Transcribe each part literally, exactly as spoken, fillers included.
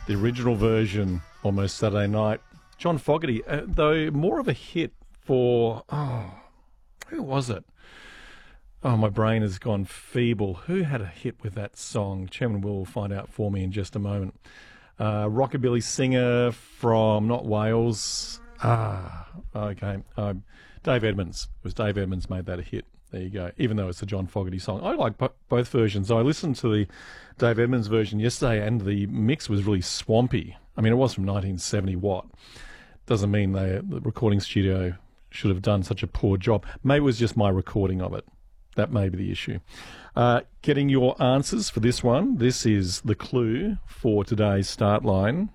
The original version, Almost Saturday Night. John Fogerty, uh, though more of a hit for, oh, who was it? Oh, my brain has gone feeble. Who had a hit with that song? Chairman Will will find out for me in just a moment. Uh, rockabilly singer from, not Wales. Ah, okay. Uh, Dave Edmunds. It was Dave Edmunds made that a hit. There you go. Even though it's a John Fogerty song. I like b- both versions. I listened to the Dave Edmunds version yesterday and the mix was really swampy. I mean, it was from nineteen seventy watt. Doesn't mean they, the recording studio should have done such a poor job. Maybe it was just my recording of it. That may be the issue. Uh, getting your answers for this one. This is the clue for today's start line.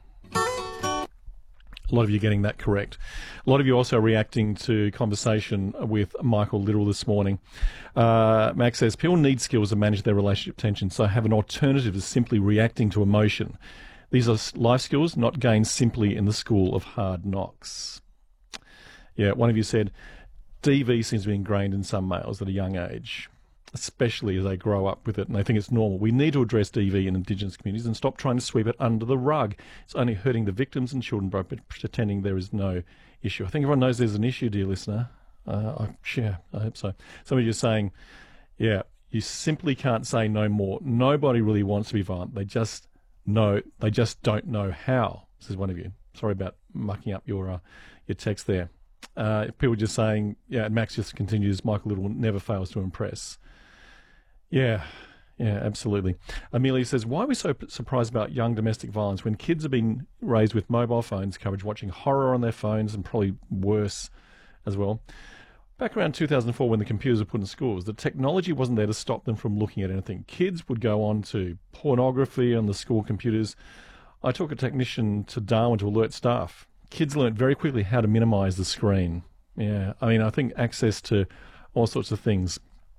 A lot of you getting that correct. A lot of you also reacting to conversation with Michael Little this morning. Uh, Max says, people need skills to manage their relationship tension, so have an alternative to simply reacting to emotion. These are life skills not gained simply in the school of hard knocks. Yeah, one of you said, D V seems to be ingrained in some males at a young age, especially as they grow up with it and they think it's normal. We need to address D V in Indigenous communities and stop trying to sweep it under the rug. It's only hurting the victims and children by pretending there is no issue. I think everyone knows there's an issue, dear listener. Uh, I, yeah, I hope so. Some of you are saying, yeah, you simply can't say no more. Nobody really wants to be violent. They just know, they just don't know how, says one of you. Sorry about mucking up your uh, your text there. Uh, people just saying, yeah, and Max just continues, Michael Little never fails to impress. Yeah, yeah, absolutely. Amelia says, why are we so p- surprised about young domestic violence when kids have been raised with mobile phones coverage, watching horror on their phones and probably worse as well? Back around two thousand four when the computers were put in schools, the technology wasn't there to stop them from looking at anything. Kids would go on to pornography on the school computers. I took a technician to Darwin to alert staff. Kids learnt very quickly how to minimise the screen. Yeah, I mean, I think access to all sorts of things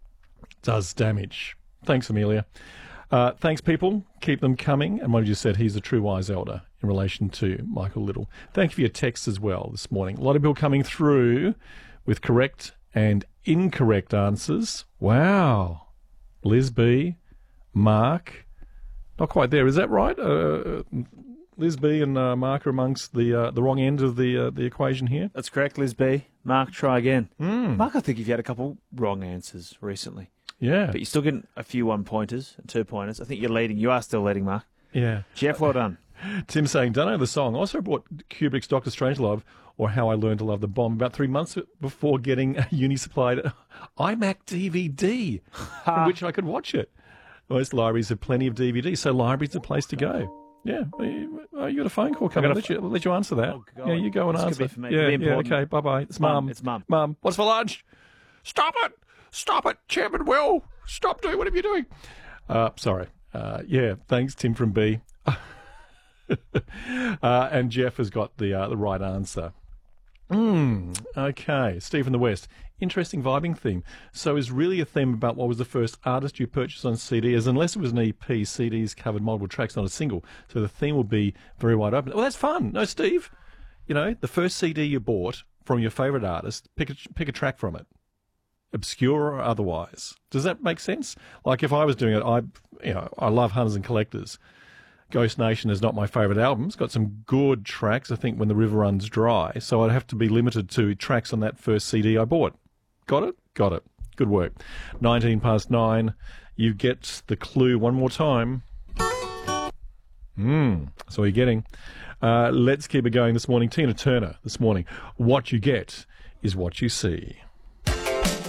does damage. Thanks, Amelia. Uh, thanks, people. Keep them coming. And one of you said he's a true wise elder in relation to Michael Little. Thank you for your texts as well this morning. A lot of people coming through with correct and incorrect answers. Wow. Liz B, Mark. Not quite there. Is that right? Uh, Liz B and uh, Mark are amongst the uh, the wrong end of the uh, the equation here. That's correct, Liz B. Mark, try again. Mm. Mark, I think you've had a couple wrong answers recently. Yeah. But you're still getting a few one-pointers and two-pointers. I think you're leading. You are still leading, Mark. Yeah. Jeff, well done. Tim saying, don't know the song. Also bought Kubrick's Doctor Strangelove, or How I Learned to Love the Bomb, about three months before getting a uni-supplied iMac D V D, from which I could watch it. Most libraries have plenty of D V Ds, so libraries are the place to go. Yeah, you, oh, you got a phone call coming. I'll let you, I'll let you answer that. Oh, yeah, you go and this answer. Could be for me. Yeah, be yeah, okay, bye-bye. It's Mum. It's Mum. Mum, what's for lunch? Stop it! Stop it, Chairman Will! Stop doing whatever you're doing. Uh, sorry. Uh, yeah, thanks, Tim from B. uh, and Jeff has got the uh, the right answer. Mm, okay, Steve from the West. Interesting vibing theme. So is really a theme about what was the first artist you purchased on C D, as unless it was an E P, C Ds covered multiple tracks, not a single. So the theme will be very wide open. Well, that's fun. No, Steve, you know, the first C D you bought from your favourite artist, pick a, pick a track from it, obscure or otherwise. Does that make sense? Like if I was doing it, I, you know, I love Hunters and Collectors. Ghost Nation is not my favourite album. It's got some good tracks, I think, When the River Runs Dry. So I'd have to be limited to tracks on that first C D I bought. Got it? Got it. Good work. nineteen past nine. You get the clue one more time. Hmm. So you're getting. Uh, let's keep it going this morning. Tina Turner this morning. What you get is what you see.